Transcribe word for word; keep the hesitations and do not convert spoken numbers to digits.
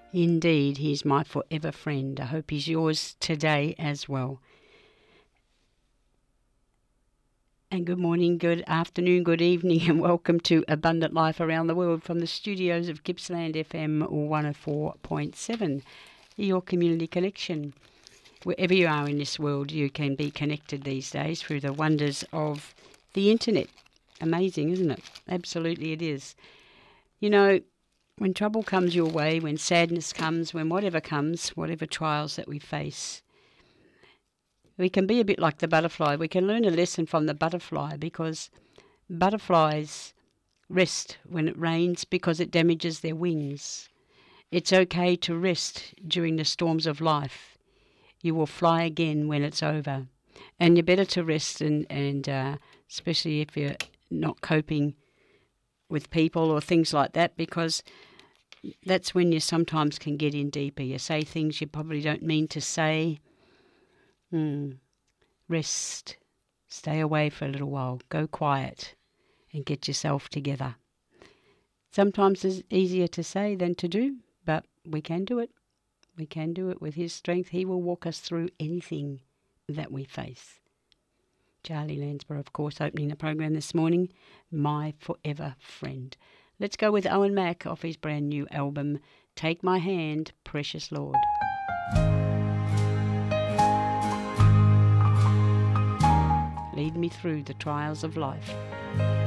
Indeed, he's my forever friend. I hope he's yours today as well. And good morning, good afternoon, good evening, and welcome to Abundant Life Around the World from the studios of Gippsland F M one oh four point seven, your community connection. Wherever you are in this world, you can be connected these days through the wonders of the internet. Amazing, isn't it? Absolutely it is. You know, when trouble comes your way, when sadness comes, when whatever comes, whatever trials that we face, we can be a bit like the butterfly. We can learn a lesson from the butterfly, because butterflies rest when it rains because it damages their wings. It's okay to rest during the storms of life. You will fly again when it's over. And you're better to rest, and, and uh, especially if you're not coping with people or things like that, because that's when you sometimes can get in deeper. You say things you probably don't mean to say. Mm. Rest. Stay away for a little while. Go quiet and get yourself together. Sometimes it's easier to say than to do, but we can do it. We can do it with his strength. He will walk us through anything that we face. Charlie Lansborough, of course, opening the program this morning, My Forever Friend. Let's go with Owen Mack off his brand new album, Take My Hand, Precious Lord. Lead me through the trials of life.